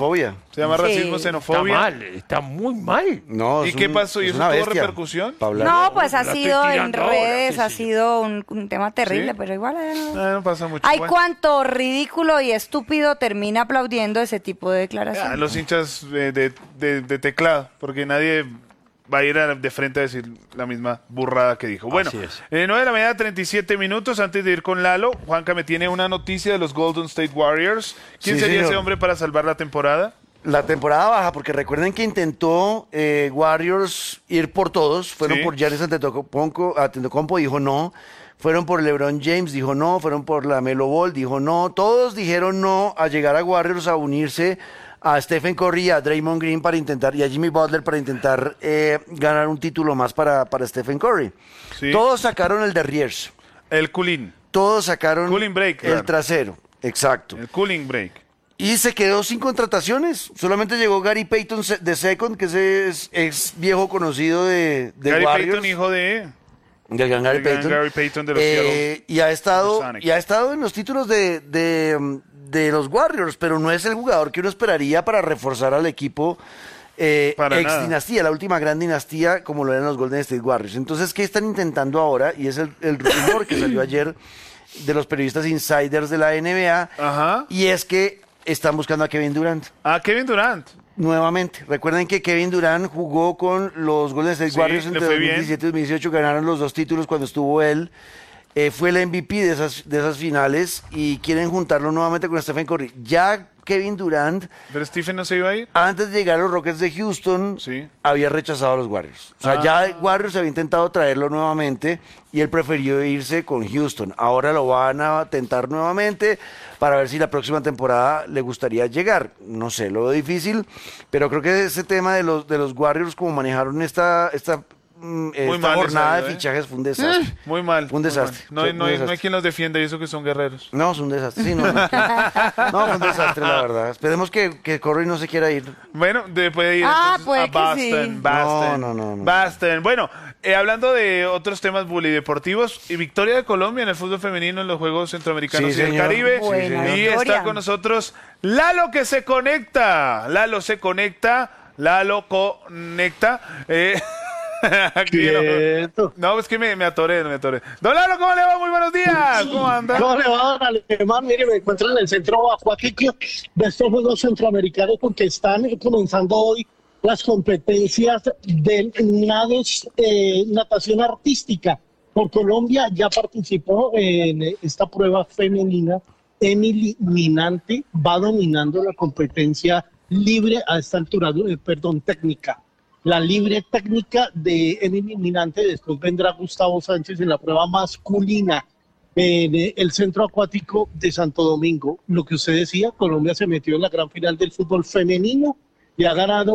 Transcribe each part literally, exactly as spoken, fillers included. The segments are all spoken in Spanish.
xenofobia. Se llama Sí. racismo, xenofobia. Está mal, está muy mal. No, ¿Y es qué un- pasó? ¿Y es eso una tuvo bestia. repercusión? Pa' hablar. No, pues ha la estoy sido en tirando ahora, redes, qué ha sé yo. sido un, un tema terrible, ¿Sí? pero igual... eh, no. Ah, no pasa mucho. Ay, Bueno. cuánto ridículo y estúpido termina aplaudiendo ese tipo de Ah, declaraciones. los hinchas de, de- de- de teclado, porque nadie va a ir a- de frente a decir la misma burrada que dijo. Bueno, Así es. eh, nueve de la mañana, treinta y siete minutos. Antes de ir con Lalo, Juanca me tiene una noticia de los Golden State Warriors. ¿Quién Sí, sería señor. ese hombre para salvar la temporada? La temporada baja, porque recuerden que intentó eh, Warriors ir por todos. Fueron Sí. por Giannis Antetokounmpo, Antetokounmpo, dijo no. Fueron por LeBron James, dijo no. Fueron por la Melo Ball, dijo no. Todos dijeron no a llegar a Warriors a unirse a Stephen Curry y a Draymond Green para intentar, y a Jimmy Butler para intentar eh, ganar un título más para, para Stephen Curry. Sí. Todos sacaron el derriers. El cooling. Todos sacaron Cooling break, el claro. trasero. Exacto. El cooling break. Y se quedó sin contrataciones. Solamente llegó Gary Payton se- de Second, que ese es ex viejo conocido de, de Gary Warriors. Payton, hijo de... Del gran Gary del gran Payton. Gary Payton de los Eh, Seattle y ha estado Sonics. y ha estado en los títulos de, de, mm, de los Warriors, pero no es el jugador que uno esperaría para reforzar al equipo eh, Para ex nada. dinastía, la última gran dinastía como lo eran los Golden State Warriors. Entonces, ¿qué están intentando ahora? Y es el, el rumor que salió ayer de los periodistas insiders de la N B A. Ajá. Y es que están buscando a Kevin Durant. Ah, Kevin Durant. Nuevamente, recuerden que Kevin Durant jugó con los Golden State Sí, Warriors le entre fue dos mil diecisiete y dos mil dieciocho, ganaron los dos títulos cuando estuvo él. Eh, fue el M V P de esas, de esas finales y quieren juntarlo nuevamente con Stephen Curry. Ya Kevin Durant, Pero Stephen no se iba a ir. antes de llegar a los Rockets de Houston, Sí. había rechazado a los Warriors. O sea, Ah. ya Warriors había intentado traerlo nuevamente y él prefirió irse con Houston. Ahora lo van a tentar nuevamente para ver si la próxima temporada le gustaría llegar. No sé, lo veo difícil, pero creo que ese tema de los, de los Warriors, como manejaron esta, esta, mm, esta mal les jornada salió, de ¿eh? fichajes, fue un desastre. Muy mal. Fue un muy desastre. mal. No, hay, Fue no, un hay, no hay desastre. quien los defienda y eso que son guerreros. No, es un desastre. Sí, no, no. No, fue un desastre, la verdad. Esperemos que, que Curry no se quiera ir. Bueno, de- puede ir Ah, entonces puede a que Boston, sí. Boston, No, no, no, no. Boston. Bueno, eh, hablando de otros temas polideportivos, y victoria de Colombia en el fútbol femenino en los Juegos Centroamericanos Sí, y del señor. Caribe. Buena y victoria. está con nosotros Lalo que se conecta. Lalo se conecta. Lalo conecta. Eh, aquí Quieto. no, no, es que me, me atoré, me atoré. Don Lalo, ¿cómo le va? Muy buenos días. ¿Cómo anda? ¿Cómo le va, don Alemán? Mire, me encuentro en el centro acuático de estos Juegos Centroamericanos porque están comenzando hoy las competencias de nados, eh, natación artística. Por Colombia ya participó en esta prueba femenina. Emily Minante va dominando la competencia libre a esta altura, eh, perdón, técnica. La libre técnica de Emily Minante, después vendrá Gustavo Sánchez en la prueba masculina en el Centro Acuático de Santo Domingo. Lo que usted decía, Colombia se metió en la gran final del fútbol femenino y ha ganado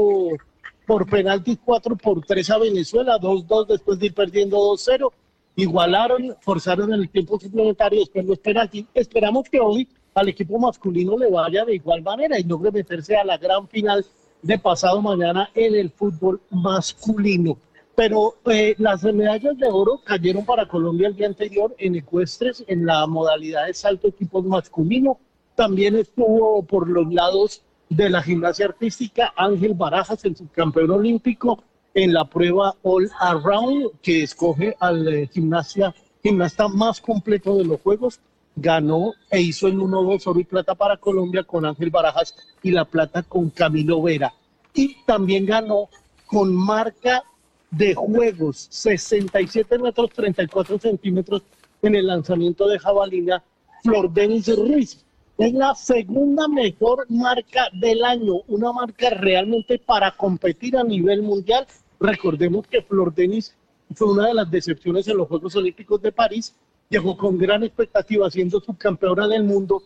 por penaltis cuatro por tres a Venezuela, dos dos después de ir perdiendo dos cero. Igualaron, forzaron el tiempo suplementario después los penaltis. Esperamos que hoy al equipo masculino le vaya de igual manera y logre meterse a la gran final de pasado mañana en el fútbol masculino. Pero eh, las medallas de oro cayeron para Colombia el día anterior en ecuestres, en la modalidad de salto equipos masculino. También estuvo por los lados de la gimnasia artística Ángel Barajas, el subcampeón olímpico, en la prueba All Around, que escoge al eh, gimnasia, gimnasta más completo de los Juegos. Ganó e hizo el uno dos oro y plata para Colombia con Ángel Barajas y la plata con Camilo Vera. Y también ganó con marca de juegos, sesenta y siete metros treinta y cuatro centímetros en el lanzamiento de jabalina, Flor Denis Ruiz. Es la segunda mejor marca del año, una marca realmente para competir a nivel mundial. Recordemos que Flor Denis fue una de las decepciones en los Juegos Olímpicos de París, llegó con gran expectativa siendo subcampeona del mundo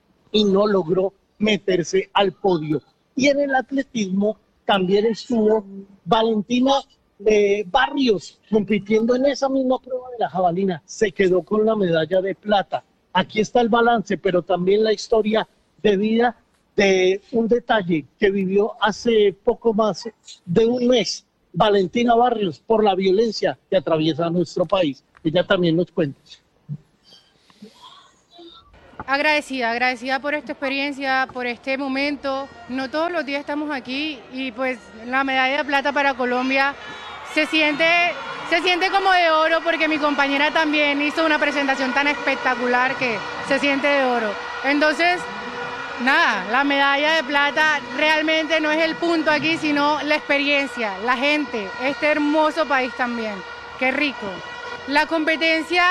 y no logró meterse al podio. Y en el atletismo también estuvo Valentina eh, Barrios compitiendo en esa misma prueba de la jabalina, se quedó con la medalla de plata. Aquí está el balance, pero también la historia de vida de un detalle que vivió hace poco más de un mes Valentina Barrios por la violencia que atraviesa nuestro país. Ella también nos cuenta. Agradecida, agradecida por esta experiencia, por este momento. No todos los días estamos aquí y pues la medalla de plata para Colombia se siente, se siente como de oro porque mi compañera también hizo una presentación tan espectacular que se siente de oro. Entonces, nada, la medalla de plata realmente no es el punto aquí, sino la experiencia, la gente, este hermoso país también. Qué rico. La competencia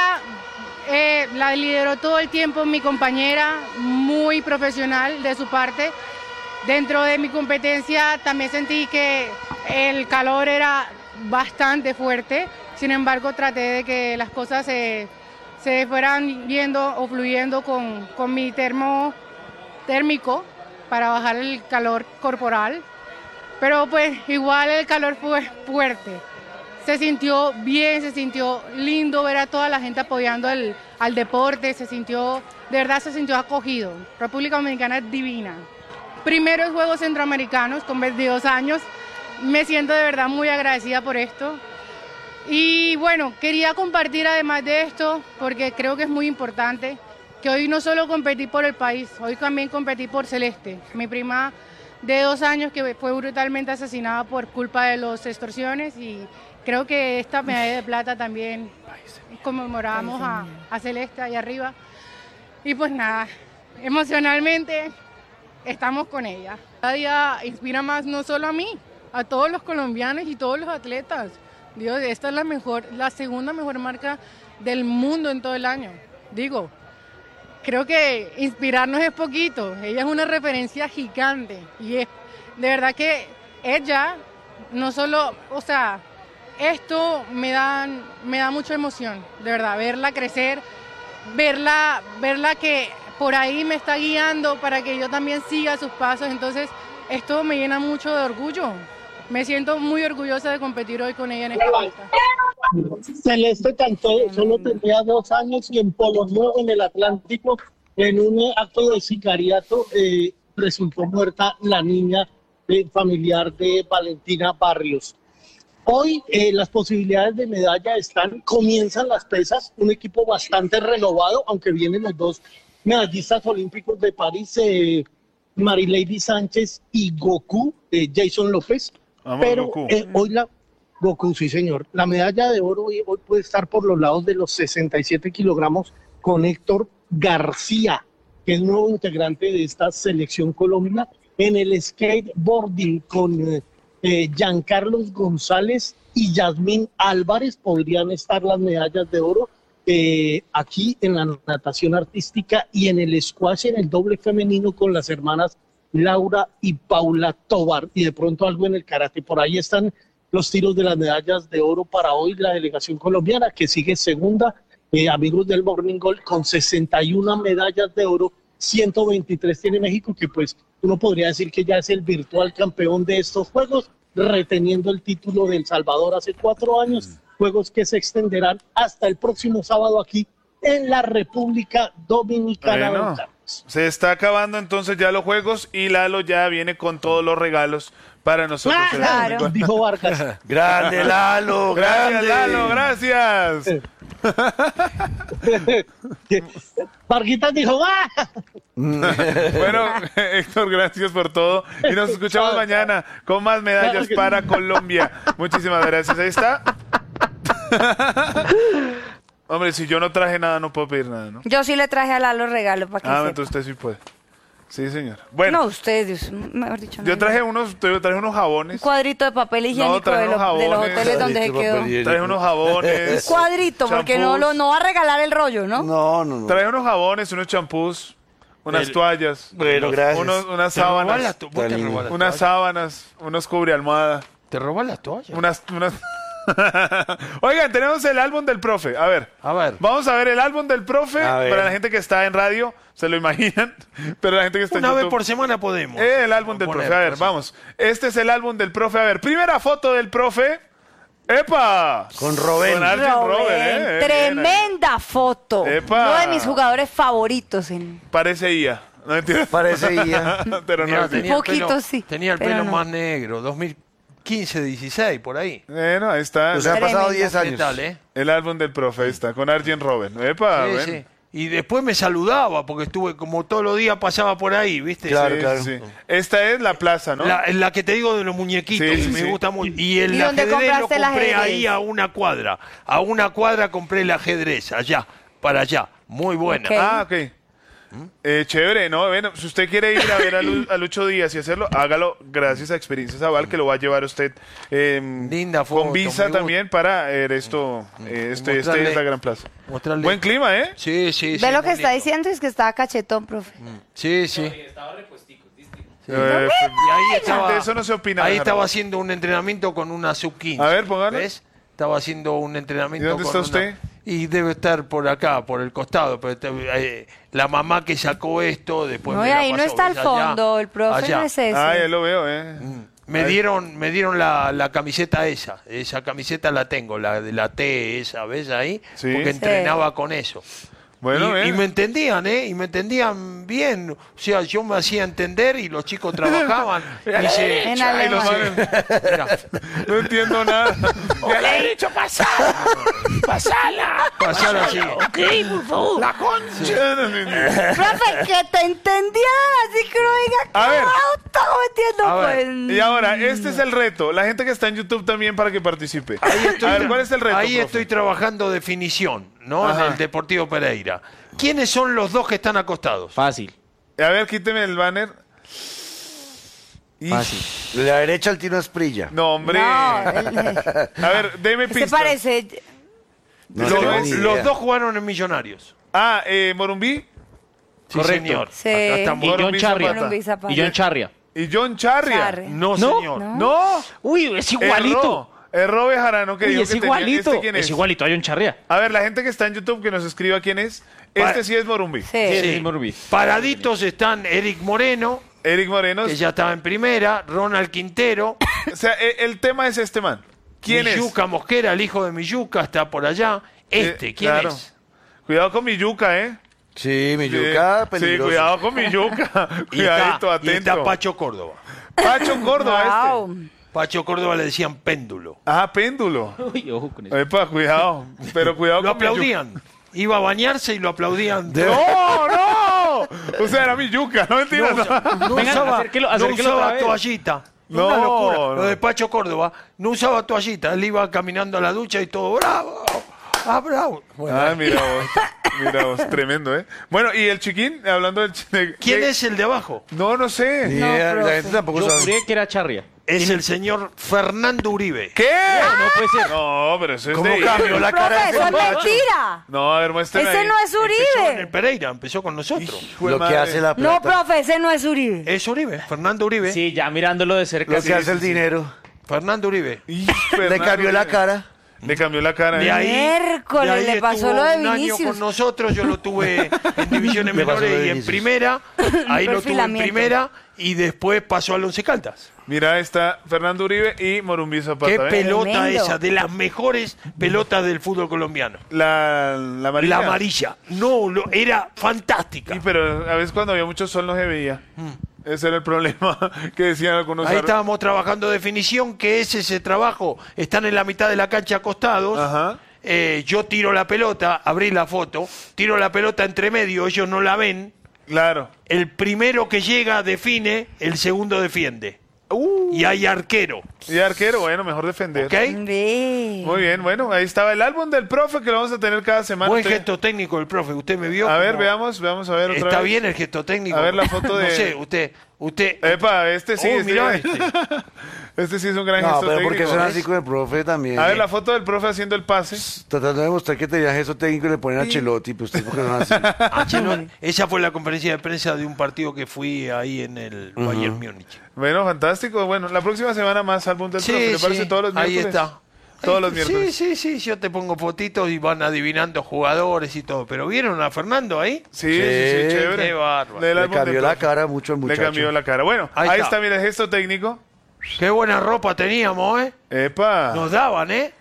eh, la lideró todo el tiempo mi compañera, muy profesional de su parte. Dentro de mi competencia también sentí que el calor era bastante fuerte, sin embargo traté de que las cosas se, se fueran viendo o fluyendo con, con mi termo térmico para bajar el calor corporal, pero pues igual el calor fue fuerte. Se sintió bien, se sintió lindo ver a toda la gente apoyando el, al deporte, se sintió, de verdad se sintió acogido. República Dominicana es divina. Primeros Juegos Centroamericanos con veintidós años, me siento de verdad muy agradecida por esto. Y bueno, quería compartir además de esto, porque creo que es muy importante, que hoy no solo competí por el país, hoy también competí por Celeste, mi prima de dos años que fue brutalmente asesinada por culpa de los extorsiones, y creo que esta medalla de plata también conmemoramos a, a Celeste ahí arriba. Y pues nada, emocionalmente estamos con ella. Cada día inspira más no solo a mí, a todos los colombianos y todos los atletas. Dios, esta es la mejor, la segunda mejor marca del mundo en todo el año. Digo, creo que inspirarnos es poquito. Ella es una referencia gigante y es de verdad que ella no solo, o sea, esto me da, me da mucha emoción, de verdad, verla crecer, verla, verla que por ahí me está guiando para que yo también siga sus pasos. Entonces, esto me llena mucho de orgullo. Me siento muy orgullosa de competir hoy con ella en esta pista. Celeste Cantó solo tenía dos años y en Polo Nuevo, en el Atlántico, en un acto de sicariato, eh, resultó muerta la niña eh, familiar de Valentina Barrios. Hoy eh, las posibilidades de medalla están, comienzan las pesas, un equipo bastante renovado, aunque vienen los dos medallistas olímpicos de París, eh, Marilady Sánchez y Goku, eh, Jason López. Vamos, pero Goku. Eh, hoy la Goku, sí señor, la medalla de oro hoy, hoy puede estar por los lados de los sesenta y siete kilogramos con Héctor García, que es nuevo integrante de esta selección Colombia, en el skateboarding con eh, eh, Giancarlos González y Yasmín Álvarez podrían estar las medallas de oro. Eh, aquí en la natación artística y en el squash, en el doble femenino con las hermanas Laura y Paula Tobar, y de pronto algo en el karate. Por ahí están los tiros de las medallas de oro para hoy, la delegación colombiana que sigue segunda, eh, amigos del Morning Gold, con sesenta y una medallas de oro, ciento veintitrés tiene México, que pues uno podría decir que ya es el virtual campeón de estos juegos, reteniendo el título de El Salvador hace cuatro años, juegos que se extenderán hasta el próximo sábado aquí en la República Dominicana. Bueno, se está acabando entonces ya los juegos y Lalo ya viene con todos los regalos para nosotros. Ah, claro. Dijo Vargas. Grande Lalo, Gracias, grande. Lalo, gracias. Varguitas dijo, ¡ah! Bueno, Héctor, gracias por todo. Y nos escuchamos mañana con más medallas para Colombia. Muchísimas gracias. Ahí está. Hombre, si yo no traje nada, no puedo pedir nada, ¿no? Yo sí le traje a Lalo regalo para que Ah, sepa. entonces usted sí puede. Sí, señor. Bueno. No, usted, Dios, mejor dicho. Yo no. traje unos, yo traje unos jabones. Un cuadrito de papel higiénico No, traje de, los, unos de los jabones. hoteles donde se Cuadrito de papel quedó. higiénico. Traje unos jabones. Cuadrito, porque no, lo, no va a regalar el rollo, ¿no? No, no, no. Traje unos jabones, unos champús, unas El- toallas, Bueno, gracias. unos, unas Te robas la sábanas, to- vos te Tan robas la unas toalla. sábanas, unos cubrealmohada, Te robas la toalla. unas, unas... Oigan, tenemos el álbum del profe. A ver, A ver. vamos a ver el álbum del profe. A ver. Para la gente que está en radio, se lo imaginan, pero la gente que está Una en vez YouTube... por semana podemos. Eh, el álbum del poner profe. A ver, cosas. vamos. Este es el álbum del profe. A ver, primera foto del profe. ¡Epa! Con Robén. Con Arjen Robén, Robben, eh. Bien, tremenda foto. Epa. Uno de mis jugadores favoritos. En... Parece I A. No mentira. Parece I A. Pero no Mira, es I A. tenía el Poquito pelo, sí, Tenía el pero pelo no. más negro, dos mil quince, dieciséis, por ahí. Bueno, ahí está. O sea, han pasado Tremendo. diez ¿Qué años. tal, eh? El álbum del profe ahí está, con Arjen Robben. Epa, Sí, ven. sí. y después me saludaba, porque estuve como todos los días pasaba por ahí, ¿viste? Claro, Sí, claro. sí, sí. Esta es la plaza, ¿no? La, la que te digo de los muñequitos, Sí, que sí, me sí. gusta mucho. Y el ¿Y dónde ajedrez lo compraste el compré ajedrez? ahí a una cuadra. A una cuadra compré el ajedrez, allá, para allá. Muy buena. Ok. Ah, ok. Eh, chévere, ¿no? Bueno, si usted quiere ir a ver a, Lu- a Lucho Díaz y hacerlo, hágalo gracias a Experiencias Aval, que lo va a llevar usted eh, Linda foto, con me visa gusta. también para ver esto. eh, este, este Mostrarle- es la Gran Plaza. mostrarle- Buen clima, ¿eh? Sí, sí, sí. Ve lo que muy está lindo. diciendo, es que estaba cachetón, profe. Sí, sí. Eh, Y ahí estaba, de eso no se opina, ahí Alejandro. estaba haciendo un entrenamiento con una sub quince. A ver, póngalo. ¿Ves? Estaba haciendo un entrenamiento ¿Y dónde con está una- usted? Y debe estar por acá, por el costado. Pero te- eh, la mamá que sacó esto, después No, me y la ahí no pasó, está al ¿ves? Allá, fondo, el profe allá. no es ese. Ah, ya lo veo, ¿eh? Me dieron, me dieron la, la camiseta esa. Esa camiseta la tengo, la de la T esa, ¿ves ahí? Sí. Porque Sí. entrenaba con eso. Bueno, y, ¿eh? y me entendían, ¿eh? Y me entendían bien. O sea, yo me hacía entender y los chicos trabajaban. y se, En Ay, los alemán. manes- Mira, No entiendo nada. Ya le he dicho pasar. Pasala. pasar así. La concha. Profe, que te entendían, así que no diga que A ver. no, estamos metiendo, A ver, pues. Y ahora, este es el reto. La gente que está en YouTube también para que participe. Ahí estoy, A ver, ¿cuál es el reto, ahí profe? estoy trabajando definición, ¿no? Ajá. En el Deportivo Pereira. ¿Quiénes son los dos que están acostados? Fácil, A ver, quíteme el banner. Ish. fácil. De la derecha al Tino Asprilla. No, hombre. No, él- A ver, deme se pistas. parece. No los, tengo dos- ni los idea. dos jugaron en Millonarios. Ah, eh, Morumbí Sí, Correcto. señor. Sí. Acá estamos. Y John Morumbí Charria. Zapata. Morumbí Zapata. Y John Charria. y John Charria. Charre. No, ¿No? señor. No. No. Uy, es igualito. Erró. Erró Bejarano que Uy, dijo es que tenía- igualito. ¿Este quién es? Es igualito a John Charria. A ver, la gente que está en YouTube que nos escriba quién es. Este Pa- sí es Morumbí. Sí. Sí, Sí. sí, Morumbí. Paraditos están Eric Moreno, Eric Moreno. que ya estaba en primera, Ronald Quintero, O sea, e- el tema es este man. ¿Quién Milluca Mosquera, el hijo de Milluca, está por allá. es? Este, Eh, ¿quién claro. es? Cuidado con mi yuca, ¿eh? Sí, mi yuca, Sí, peligroso. cuidado con mi yuca. Y Cuidadito, está, y atento. está Pacho Córdoba. Pacho Córdoba Wow. este. Pacho Córdoba le decían péndulo. Ah, péndulo. Uy, ojo con eso. Epa, cuidado. Pero cuidado Lo con mi yuca. aplaudían. Iba a bañarse y lo aplaudían. ¡No, no! O sea, era mi yuca, no mentiras. No, usa- no Venga, usaba, acérquelo- no acérquelo usaba otra vez. toallita. No, Una locura. no. Lo de Pacho Córdoba no usaba toallita. Él iba caminando a la ducha y todo bravo. Ah, bravo. Bueno, Ah, mira vos. Mira vos, tremendo, ¿eh? Bueno, ¿y el chiquín? Hablando del... chi- de- ¿quién de- es el de abajo? No, no sé. Ni No, idea, la profe. gente tampoco Yo sabe. juré que era Charria. Es el señor Fernando Uribe. ¿Qué? No puede ser. No, pero eso es ¿Cómo de... cambió la cara Profe, de eso ese es macho? mentira. No, a ver, muéstrame Ese ahí. no es Empezó en el Uribe. Pereira, empezó con nosotros. Hijo de Lo que madre. hace la No, plata. profe, ese no es Uribe. Es Uribe, Fernando Uribe. Sí, ya mirándolo de cerca. Lo sí, que hace sí, el sí. dinero. Fernando Uribe. Y Le Fernando cambió la Uribe. cara. Le cambió la cara. De ¿eh? ahí, Miércoles, de ahí le pasó estuvo lo de un año Vinicius. con nosotros, yo lo tuve en divisiones Le pasó lo menores de y en Vinicius. primera. Ahí lo tuve en Perfilamiento. primera y después pasó al Once Caldas. Mira, está Fernando Uribe y Morumbí Zapata. Qué ¿ves? pelota Tremendo. esa, de las mejores pelotas del fútbol colombiano. La, la amarilla. La amarilla. No, lo- era fantástica. Sí, pero a veces cuando había mucho sol no se veía. Ese era el problema que decían algunos. Ahí ar- estábamos trabajando definición, que es ese trabajo. Están en la mitad de la cancha acostados. Ajá. Eh, yo tiro la pelota, abrí la foto, tiro la pelota entre medio, ellos no la ven. Claro. El primero que llega define, el segundo defiende. Uh, Y hay arquero. y arquero, bueno, mejor defender. ¿Ok? Ve. Muy bien, bueno, ahí estaba el álbum del profe que lo vamos a tener cada semana. Buen Usted- gesto técnico del profe. ¿Usted me vio? A ver, como- veamos, veamos a ver otra ¿Está vez. bien el gesto técnico? A ver la foto de- No sé, usted... usted Epa, este sí. Oh, este, mirá este. este sí es un gran No, gesto pero técnico. porque son así con el profe también. A ver la foto del profe haciendo el pase. Tratando de demostrar que tenía gesto técnico y le ponen a Chelotti, pues ustedes porque son así. Ah, che, no, esa fue la conferencia de prensa de un partido que fui ahí en el Bayern Múnich. Bueno, fantástico. Bueno, la próxima semana más álbum del profe. ¿Le parece todos los ahí miércoles? está. Todos Ahí- los miércoles. Sí, sí, sí, yo te pongo fotitos y van adivinando jugadores y todo. ¿Pero vieron a Fernando ahí? Sí, sí, sí, Sí, chévere. qué bárbaro. Del Le álbum del cambió la profe. cara mucho al Le muchacho. cambió la cara. Bueno, ahí, Ahí está. está. mira, el gesto técnico. Qué buena ropa teníamos, ¿eh? Epa. Nos daban, ¿eh?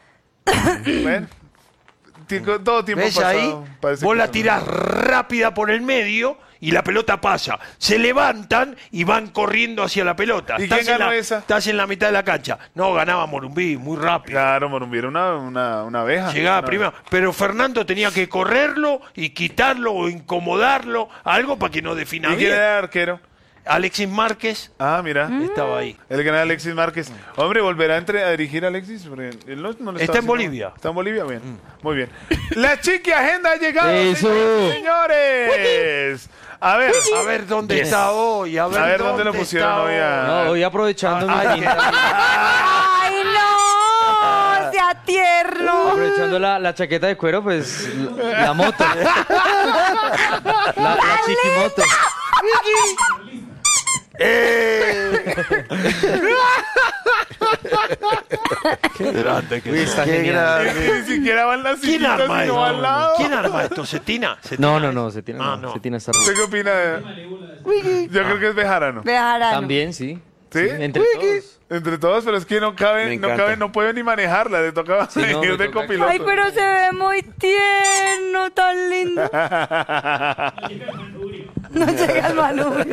Ven. Ti- Todo tiempo ¿Ves pasado. ahí? parece Vos que la son- tirás rápida por el medio y la pelota pasa. Se levantan y van corriendo hacia la pelota. ¿Y estás quién ganó en la, esa? Estás en la mitad de la cancha. No, ganaba Morumbí, muy rápido. Claro, Morumbí era una, una, una abeja. Llegaba Una- primero. Pero Fernando tenía que correrlo y quitarlo o incomodarlo, algo para que no defina ¿Y quién bien. era el arquero? Alexis Márquez Ah, mira. estaba ahí. El gran Alexis Márquez. Hombre, ¿volverá a, entre- a dirigir a Alexis? Porque él no- no lo Está estaba en haciendo. Bolivia. Está en Bolivia, bien. Muy bien. La Chiqui Agenda ha llegado, Eso. señores y señores. A ver, A ver dónde está hoy. A ver, A ver dónde lo pusieron está hoy a- No, voy aprovechando mi Ay, ¡Ay, no! ¡Sea tierno! aprovechando la, la chaqueta de cuero, pues la, la moto. La, la chiquimoto. Qué grande que Está Qué genial. es que ni siquiera van las ¿Quién sillitas arma sino esto? al lado. ¿Quién arma esto? ¿Cetina? ¿Cetina? No, no, no, se tiene, Ah, no, no. se tiene esta ¿Usted qué opina de...? Yo creo que es Bejarano. Bejarano. También, sí. ¿Sí? Entre todos. Entre todos, pero es que no Me cabe, no encanta. cabe, no puede ni manejarla, le toca Sí, no, ir me de toca- copiloto. Ay, pero se ve muy tierno, tan lindo. No llega el manubrio.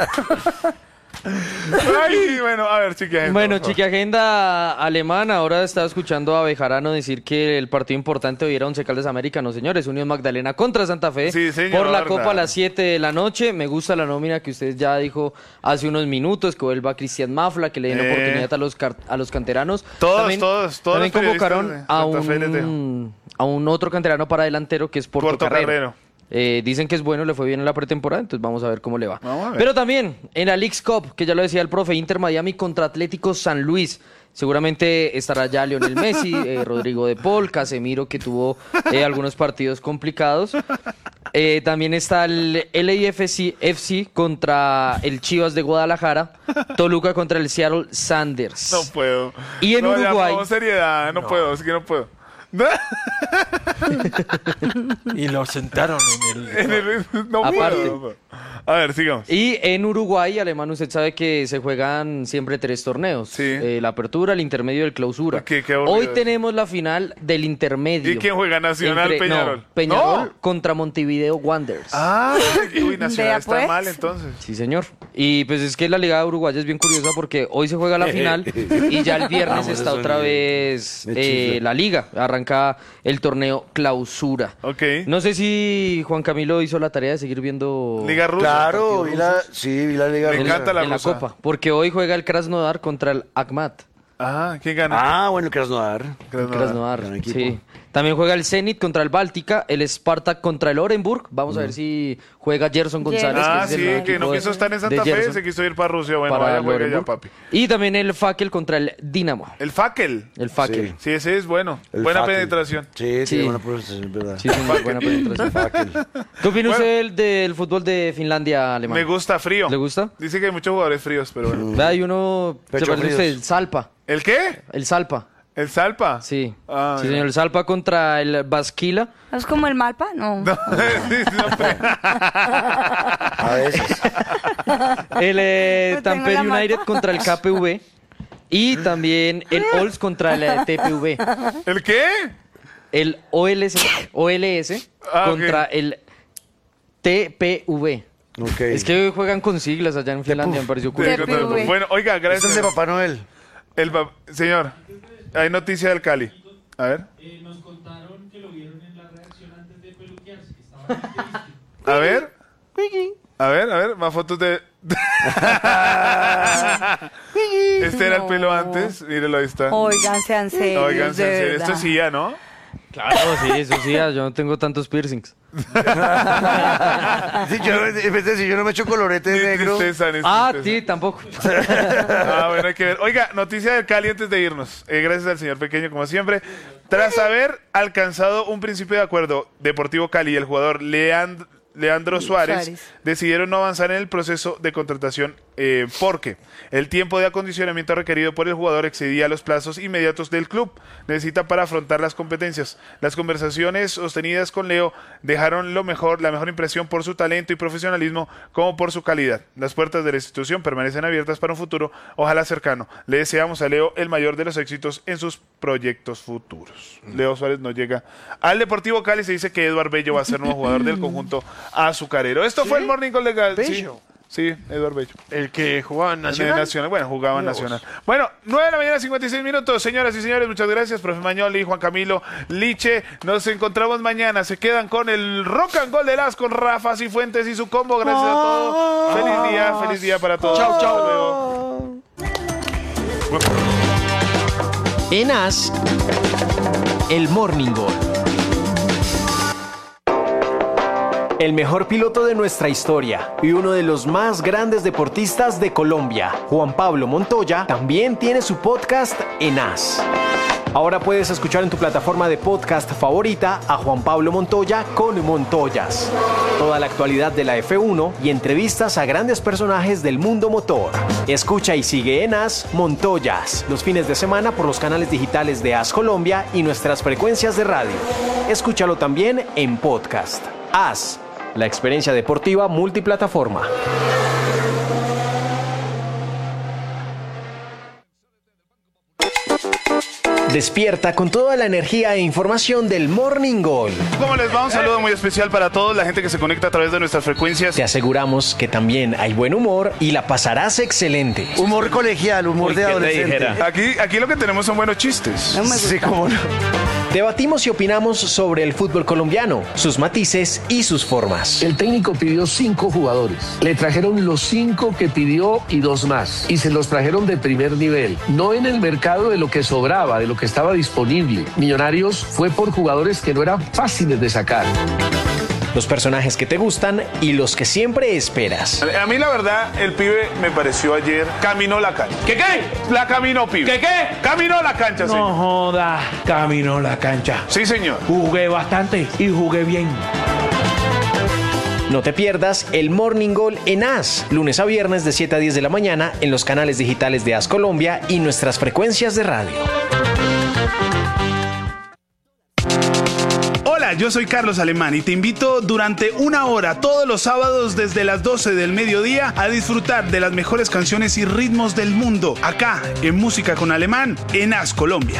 Ay, bueno, a ver, Chiqui Agenda, Bueno, por favor. chiqui agenda alemana. Ahora estaba escuchando a Bejarano decir que el partido importante hoy era Once Caldas América. No, señores, Unión Magdalena contra Santa Fe. Sí, señor. Por la Copa a las siete de la noche. Me gusta la nómina que usted ya dijo hace unos minutos, que vuelva Cristian Mafla, que le den Eh. oportunidad a los, car- a los canteranos. Todos, todos, todos También los periodistas convocaron de a Santa Fe les dejo. un, a un otro canterano para delantero que es Porto, Porto Carrero. Carrero. Eh, dicen que es bueno, le fue bien en la pretemporada, entonces vamos a ver cómo le va. Vamos a ver. Pero también en la Leagues Cup, que ya lo decía el profe, Inter Miami contra Atlético San Luis. Seguramente estará ya Lionel Messi, eh, Rodrigo de Paul, Casemiro, que tuvo eh, algunos partidos complicados. Eh, también está el L A F C, F C contra el Chivas de Guadalajara, Toluca contra el Seattle Sanders. No puedo. Y en No, ya, Uruguay- por seriedad, no, puedo, es que no puedo. Y lo sentaron en el... En el- no Aparte. puedo, no puedo. A ver, sigamos. Y en Uruguay, alemán, usted sabe que se juegan siempre tres torneos. Sí. Eh, la apertura, el intermedio y el clausura. Qué- qué aburrido Hoy eso. tenemos la final del intermedio. ¿Y quién juega? ¿Nacional, Entre- Peñarol? No, Peñarol No. contra Montevideo Wanderers. Ah, uy, Nacional Vea, está pues. mal entonces. Sí, señor. Y pues es que la Liga Uruguaya es bien curiosa porque hoy se juega la final y ya el viernes Vamos, está eso otra me- vez me eh, chifla. la Liga. Arranca el torneo clausura. Ok. No sé si Juan Camilo hizo la tarea de seguir viendo Liga rusa. Claro, partidos vi la, sí, vi la Liga Me Rusa. encanta la en la rusa. Copa. Porque hoy juega el Krasnodar contra el Akhmat. Ah, ¿quién gana? Ah, bueno, el Krasnodar. Krasnodar. Krasnodar, gran equipo. sí. También juega el Zenit contra el Báltica, el Spartak contra el Orenburg. Vamos a ver si juega Gerson González. Ah, que es el sí, nuevo que no equipo quiso de- estar en de Santa Fe, Gerson se quiso ir para Rusia. Bueno, para vaya, el juegue ya, Orenburg. papi. Y también el Fakel contra el Dinamo. El Fakel. El Fakel. Sí. Sí, ese es bueno. El Buena Fakel. penetración. Sí, sí, Sí. buena penetración, es verdad. Sí, señor, buena penetración. Fakel. ¿Qué opina Bueno. usted del, del fútbol de Finlandia, alemán? Me gusta frío. ¿Le gusta? Dice que hay muchos jugadores fríos, pero bueno. Vea, hay uno, Pecho ¿se parece a fríos. usted? El Salpa. ¿El qué? El Salpa. ¿El Salpa? Sí. Ah, sí, ya. señor. El Salpa contra el Basquila. ¿Es como el Malpa? No. Sí, sí, no, pero- A veces. El eh, No tengo Tampere la United mapa. contra el K P V. Y también el Ols contra el eh, T P V. ¿El qué? El O L S, O L S Ah, ok. contra el T P V. Ok. Es que juegan con siglas allá en Finlandia, me pareció Sí, curioso. T P V. Bueno, oiga, Es el gracias. de Papá Noel. El pa- Señor, hay noticia del Cali. A ver. nos contaron que lo vieron en la reacción antes de peluquearse, que estaba muy triste. A ver. A ver, a ver, más fotos de... Este era el pelo antes, mírelo, ahí está. Oigan, sean serios, Oigan, de en serio, verdad. esto sí ya, ¿no? Claro, sí, eso sí, yo no tengo tantos piercings. Sí, yo, en vez de decir, yo no me echo colorete Ni negro. tristeza, ni Ah, tristeza. sí, tampoco. Ah, bueno, hay que ver. Oiga, noticia del Cali antes de irnos. Eh, gracias al señor Pequeño, como siempre. Tras haber alcanzado un principio de acuerdo, Deportivo Cali y el jugador Leand- Leandro Suárez, Suárez. decidieron no avanzar en el proceso de contratación eh, porque el tiempo de acondicionamiento requerido por el jugador excedía los plazos inmediatos del club. Necesita para afrontar las competencias. Las conversaciones sostenidas con Leo dejaron lo mejor, la mejor impresión por su talento y profesionalismo como por su calidad. Las puertas de la institución permanecen abiertas para un futuro, ojalá cercano. Le deseamos a Leo el mayor de los éxitos en sus proyectos futuros. Leo Suárez no llega al Deportivo Cali. Se dice que Eduard Bello va a ser nuevo jugador del conjunto azucarero. Esto ¿Sí? fue el Morning Call de Gal. Bello. Sí, sí, Eduard Bello. El que jugaba en Nacional. Nacional. Bueno, jugaba en Nacional. Bueno, nueve de la mañana, cincuenta y seis minutos. Señoras y señores, muchas gracias. Profe Mañoli, Juan Camilo, Liche. Nos encontramos mañana. Se quedan con el Rock and Roll de las con Rafa Cifuentes y su combo. Gracias a todos. Feliz día, feliz día para todos. Chao, chao. En As, el Morning Call. El mejor piloto de nuestra historia y uno de los más grandes deportistas de Colombia, Juan Pablo Montoya, también tiene su podcast en As. Ahora puedes escuchar en tu plataforma de podcast favorita a Juan Pablo Montoya con Montoyas. Toda la actualidad de la F uno y entrevistas a grandes personajes del mundo motor. Escucha y sigue en As Montoyas los fines de semana por los canales digitales de As Colombia y nuestras frecuencias de radio. Escúchalo también en podcast. As, la experiencia deportiva multiplataforma. Despierta con toda la energía e información del Morning Call. ¿Cómo les va? Un saludo muy especial para todos, la gente que se conecta a través de nuestras frecuencias. Te aseguramos que también hay buen humor y la pasarás excelente. Humor colegial, humor Uy, de adolescente. Aquí, aquí lo que tenemos son buenos chistes. No me sí, cómo no. Debatimos y opinamos sobre el fútbol colombiano, sus matices y sus formas. El técnico pidió cinco jugadores. Le trajeron los cinco que pidió y dos más. Y se los trajeron de primer nivel. No en el mercado de lo que sobraba, de lo que estaba disponible. Millonarios fue por jugadores que no eran fáciles de sacar. Los personajes que te gustan y los que siempre esperas. A mí la verdad, el pibe me pareció ayer, caminó la cancha. ¿Qué qué? La caminó, pibe. ¿Qué qué? Caminó la cancha, no señor. No joda, caminó la cancha. Sí, señor. Jugué bastante y jugué bien. No te pierdas el Morning Call en As, lunes a viernes de siete a diez de la mañana en los canales digitales de As Colombia y nuestras frecuencias de radio. Hola, yo soy Carlos Alemán y te invito durante una hora todos los sábados desde las doce del mediodía a disfrutar de las mejores canciones y ritmos del mundo, acá en Música con Alemán, en As Colombia.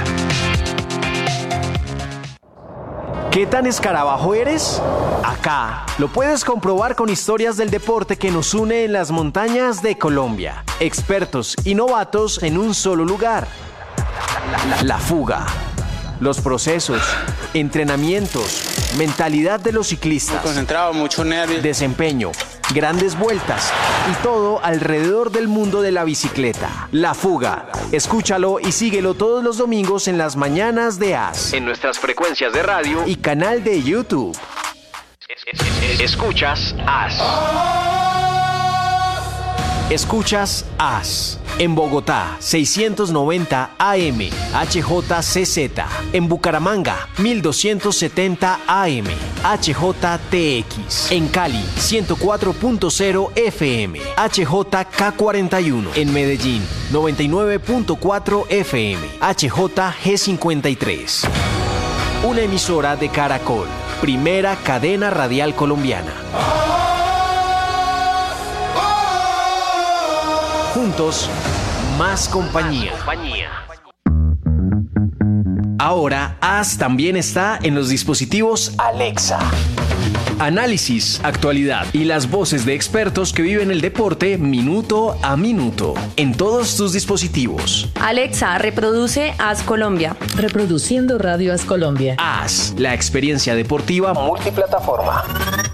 ¿Qué tan escarabajo eres? Acá lo puedes comprobar con historias del deporte que nos une en las montañas de Colombia. Expertos y novatos en un solo lugar. La, la, la fuga. Los procesos, entrenamientos, mentalidad de los ciclistas. Muy concentrado, mucho nervio. Desempeño, grandes vueltas y todo alrededor del mundo de la bicicleta. La Fuga. Escúchalo y síguelo todos los domingos en las mañanas de As. En nuestras frecuencias de radio y canal de YouTube. Escuchas As. Escuchas As. En Bogotá, seiscientos noventa A M, H J C Z. En Bucaramanga, mil doscientos setenta A M, H J T X. En Cali, ciento cuatro punto cero F M, H J K cuarenta y uno. En Medellín, noventa y nueve punto cuatro F M, H J G cincuenta y tres. Una emisora de Caracol, primera cadena radial colombiana. Juntos, más compañía. Ahora, As también está en los dispositivos Alexa. Análisis, actualidad y las voces de expertos que viven el deporte minuto a minuto en todos tus dispositivos. Alexa, reproduce As Colombia. Reproduciendo Radio As Colombia. As, la experiencia deportiva multiplataforma.